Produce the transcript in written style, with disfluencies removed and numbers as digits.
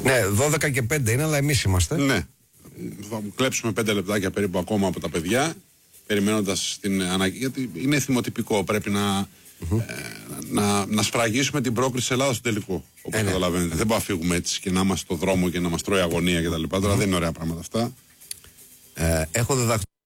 Ναι, 12 και 5 είναι, αλλά εμείς είμαστε. Ναι. Θα κλέψουμε 5 λεπτάκια περίπου ακόμα από τα παιδιά, περιμένοντας την ανάγκη. Γιατί είναι θυμοτυπικό. Πρέπει να σφραγίσουμε την πρόκριση της Ελλάδας στο τελικό. Όπως καταλαβαίνετε. Δεν μπορούμε να φύγουμε έτσι και να είμαστε στο δρόμο και να μας τρώει αγωνία κτλ. Τώρα δεν είναι ωραία πράγματα αυτά. Έχω διδαχθεί.